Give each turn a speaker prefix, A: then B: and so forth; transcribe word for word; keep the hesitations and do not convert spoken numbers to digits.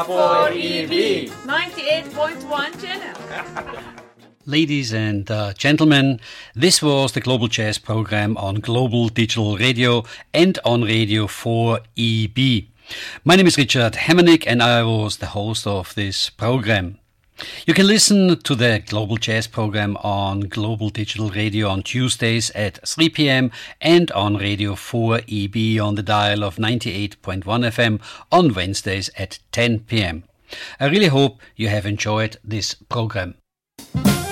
A: four E B ninety-eight point one channel.
B: Ladies and uh, gentlemen, this was the Global Jazz program on Global Digital Radio and on Radio four E B. My name is Richard Hemmernick and I was the host of this program. You can listen to the Global Jazz program on Global Digital Radio on Tuesdays at three p.m. and on Radio four E B on the dial of ninety-eight point one F M on Wednesdays at ten p.m. I really hope you have enjoyed this program.